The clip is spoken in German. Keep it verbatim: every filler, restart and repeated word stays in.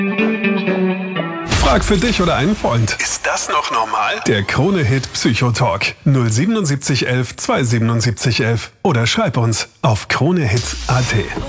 Frag für dich oder einen Freund. Ist das noch normal? Der Krone-Hit Psychotalk. null sieben sieben eins eins zwei sieben sieben eins eins oder schreib uns auf kronehit punkt at.